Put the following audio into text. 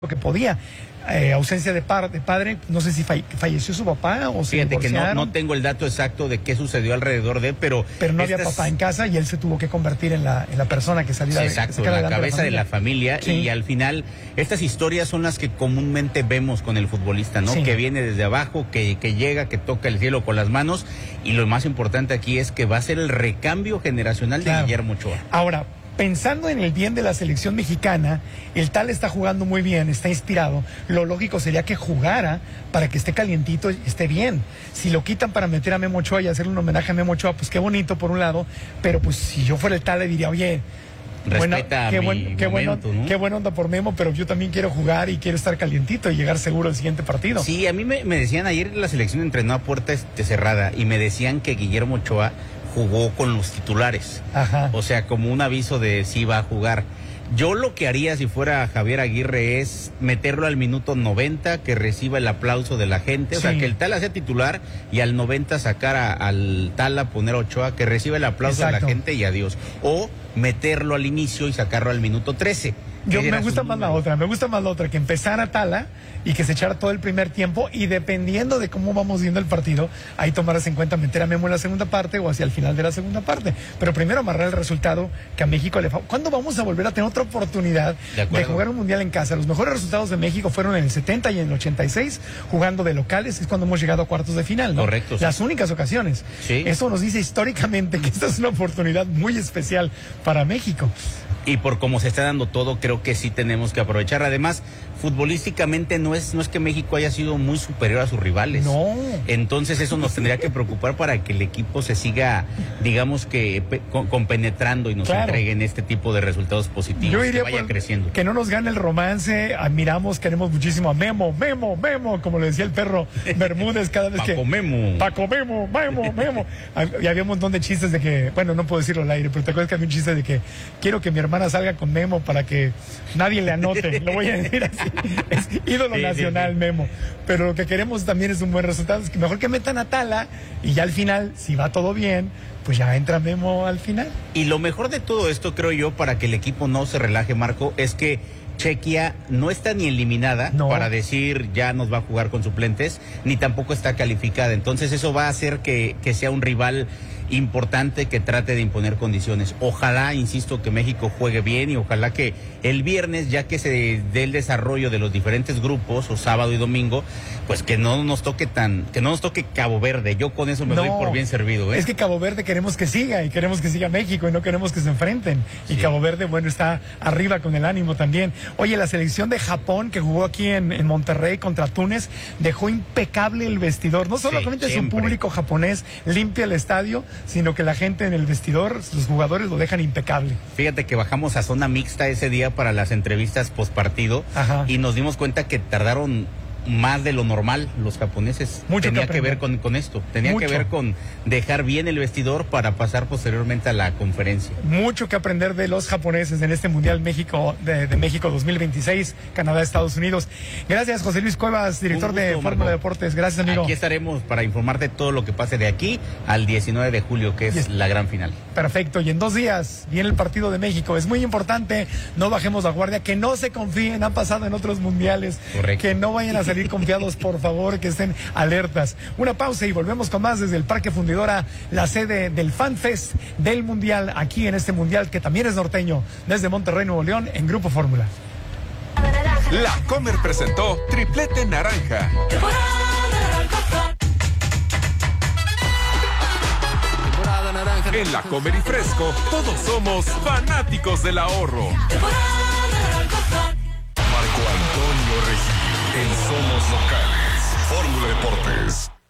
que podía. Ausencia de padre, no sé si falleció su papá o se Fíjate que divorciaron. no tengo el dato exacto de qué sucedió alrededor de, pero no había papá en casa y él se tuvo que convertir en la persona que saliera. Exacto, en la cabeza de la familia. Sí. Y al final, estas historias son las que comúnmente vemos con el futbolista, ¿no? Sí. Que viene desde abajo, que llega, que toca el cielo con las manos, y lo más importante aquí es que va a ser el recambio generacional de Guillermo Ochoa. Ahora, pensando en el bien de la selección mexicana, el Tal está jugando muy bien, está inspirado. Lo lógico sería que jugara para que esté calientito y esté bien. Si lo quitan para meter a Memo Ochoa y hacerle un homenaje a Memo Ochoa, pues qué bonito por un lado, pero pues si yo fuera el Tal le diría, oye, Respeta qué buena onda por Memo, pero yo también quiero jugar y quiero estar calientito y llegar seguro al siguiente partido. Sí, a mí me decían ayer la selección entrenó a puerta cerrada y me decían que Guillermo Ochoa jugó con los titulares. Ajá. O sea, como un aviso de si va a jugar. Yo lo que haría si fuera Javier Aguirre es meterlo al minuto 90, que reciba el aplauso de la gente, o sea, que el Tala sea titular y al 90 sacar al Tala, poner a Ochoa, que reciba el aplauso de la gente y adiós. O meterlo al inicio y sacarlo al minuto 13. Me gusta más la otra, que empezara Tala y que se echara todo el primer tiempo y dependiendo de cómo vamos viendo el partido, ahí tomarás en cuenta meter a Memo en la segunda parte o hacia el final de la segunda parte. Pero primero amarrar el resultado que a México le falta. ¿Cuándo vamos a volver a tener otra oportunidad de jugar un mundial en casa? Los mejores resultados de México fueron en el 70 y en el 86, jugando de locales, es cuando hemos llegado a cuartos de final, ¿no? Correcto. Las únicas ocasiones. Sí. Eso nos dice históricamente que esta es una oportunidad muy especial para México. Y por cómo se está dando todo, creo que sí tenemos que aprovechar. Además, futbolísticamente no es que México haya sido muy superior a sus rivales. No. Entonces eso nos tendría que preocupar para que el equipo se siga, digamos que compenetrando y nos entreguen este tipo de resultados positivos. Yo diría que vaya creciendo. Que no nos gane el romance. Admiramos, queremos muchísimo a Memo, como le decía el perro Bermúdez cada vez Paco Memo. Paco Memo. Y había un montón de chistes de que, bueno, no puedo decirlo al aire, pero te acuerdas que había un chiste de que quiero que mi hermana salga con Memo para que nadie le anote. Lo voy a decir así. Es ídolo nacional, Memo. Pero lo que queremos también es un buen resultado. Es que mejor que metan a Tala y ya al final, si va todo bien, pues ya entra Memo al final. Y lo mejor de todo esto, creo yo, para que el equipo no se relaje, Marco, es que Chequia no está ni eliminada para decir ya nos va a jugar con suplentes, ni tampoco está calificada. Entonces eso va a hacer que sea un rival importante que trate de imponer condiciones. Ojalá, insisto, que México juegue bien y ojalá que el viernes, ya que se dé el desarrollo de los diferentes grupos, o sábado y domingo, pues que no nos toque Cabo Verde. Yo con eso me doy por bien servido. Es que Cabo Verde queremos que siga y queremos que siga México y no queremos que se enfrenten. Y Cabo Verde, bueno, está arriba con el ánimo también. Oye, la selección de Japón que jugó aquí en Monterrey contra Túnez dejó impecable el vestidor. No solamente su público japonés limpia el estadio, sino que la gente en el vestidor, los jugadores lo dejan impecable. Fíjate que bajamos a zona mixta ese día para las entrevistas postpartido y nos dimos cuenta que tardaron más de lo normal los japoneses. Tenía que ver con esto, tenía que ver con dejar bien el vestidor para pasar posteriormente a la conferencia. Mucho que aprender de los japoneses en este Mundial México de México 2026, Canadá, Estados Unidos. Gracias, José Luis Cuevas, director de Fórmula Deportes. Gracias, amigo. Aquí estaremos para informarte todo lo que pase de aquí al 19 de julio, que es la gran final. Perfecto, y en 2 días viene el partido de México. Es muy importante, no bajemos la guardia, que no se confíen, han pasado en otros mundiales. Correcto. Que no vayan a salir confiados, por favor, que estén alertas. Una pausa y volvemos con más desde el Parque Fundidora, la sede del Fan Fest del Mundial, aquí en este Mundial que también es norteño, desde Monterrey, Nuevo León, en Grupo Fórmula. La Comer presentó Triplete Naranja. En La Comer y Fresco, todos somos fanáticos del ahorro. Marco Antonio Regil, en Somos Locales. Fórmula Deportes.